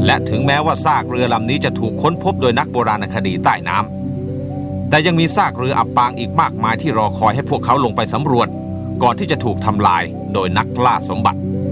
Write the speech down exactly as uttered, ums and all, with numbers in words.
และถึงแม้ว่าซากเรือลำนี้จะถูกค้นพบโดยนักโบราณคดีใต้น้ำแต่ยังมีซากเรืออับปางอีกมากมายที่รอคอยให้พวกเขาลงไปสำรวจก่อนที่จะถูกทำลายโดยนักล่าสมบัติ